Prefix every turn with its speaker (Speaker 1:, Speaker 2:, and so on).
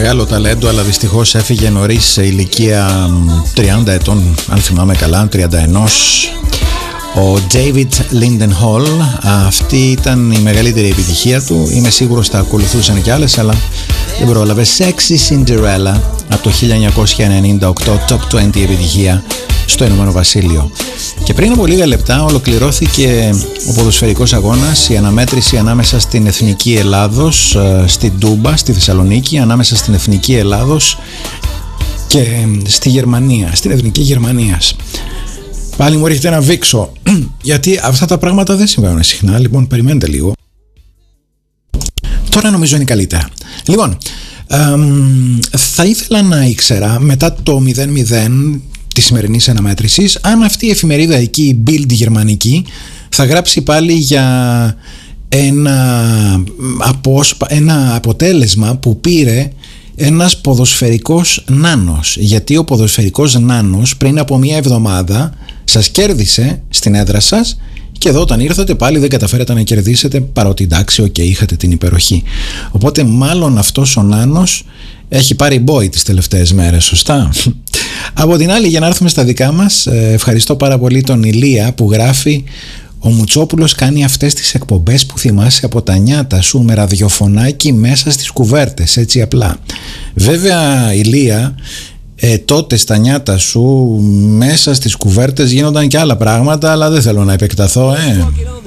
Speaker 1: Μεγάλο ταλέντο, αλλά δυστυχώς έφυγε νωρίς σε ηλικία 30 ετών, αν θυμάμαι καλά, 31. Ο David Lindenhall, αυτή ήταν η μεγαλύτερη επιτυχία του. Είμαι σίγουρος θα ακολουθούσαν κι άλλες, αλλά δεν πρόλαβε. Sexy Cinderella από το 1998, Top 20 επιτυχία στο Ηνωμένο Βασίλειο. Και πριν από λίγα λεπτά ολοκληρώθηκε ο ποδοσφαιρικός αγώνας, η αναμέτρηση ανάμεσα στην Εθνική Ελλάδος, στην Τούμπα, στη Θεσσαλονίκη, ανάμεσα στην Εθνική Ελλάδος και στη Γερμανία, στην Εθνική Γερμανίας. Πάλι μου έρχεται να βήξω, γιατί αυτά τα πράγματα δεν συμβαίνουν συχνά. Λοιπόν, περιμένετε λίγο. Τώρα νομίζω είναι καλύτερα. Λοιπόν, θα ήθελα να ήξερα μετά το 0-0 της σημερινής αναμέτρησης αν αυτή η εφημερίδα εκεί, η Bild γερμανική, θα γράψει πάλι για ένα αποτέλεσμα που πήρε ένας ποδοσφαιρικός νάνος. Γιατί ο ποδοσφαιρικός νάνος πριν από μία εβδομάδα σας κέρδισε στην έδρα σας και εδώ όταν ήρθατε πάλι δεν καταφέρατε να κερδίσετε, παρότι εντάξει, είχατε την υπεροχή. Οπότε μάλλον αυτός ο νάνος έχει πάρει μπόι τις τελευταίες μέρες, σωστά? Από την άλλη, για να έρθουμε στα δικά μας, ευχαριστώ πάρα πολύ τον Ηλία που γράφει: ο Μουτσόπουλος κάνει αυτές τις εκπομπές που θυμάσαι από τα νιάτα σου με ραδιοφωνάκι μέσα στις κουβέρτες, έτσι απλά. Βέβαια, Ηλία, τότε στα νιάτα σου μέσα στις κουβέρτες γίνονταν και άλλα πράγματα, αλλά δεν θέλω να επεκταθώ.